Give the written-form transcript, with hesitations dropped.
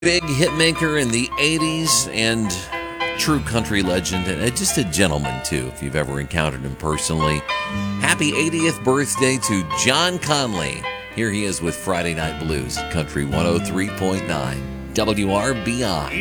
Big hit maker in the 80s and true country legend, and just a gentleman, too, if you've ever encountered him personally. Happy 80th birthday to John Conley. Here he is with Friday Night Blues, Country 103.9 WRBI.